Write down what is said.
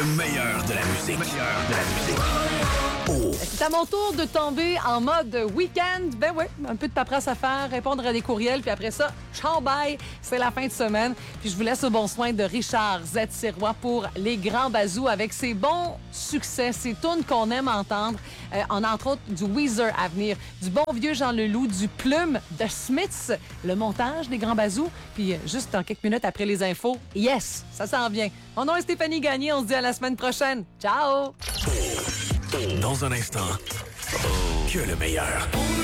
meilleur de la musique. Oh. C'est à mon tour de tomber en mode week-end. Ben oui, un peu de paperasse à faire, répondre à des courriels, puis après ça, ciao bye, c'est la fin de semaine. Puis je vous laisse au bon soin de Richard Z. Sirois pour les grands bazous avec ses bons succès, ses tunes qu'on aime entendre, en entre autres du Weezer à venir, du bon vieux Jean Leloup, du Plume de Smiths, le montage des grands bazous, puis juste dans quelques minutes après les infos, yes, ça s'en vient. Mon nom est Stéphanie Gagné, on se dit à la semaine prochaine. Ciao! Dans un instant, que le meilleur.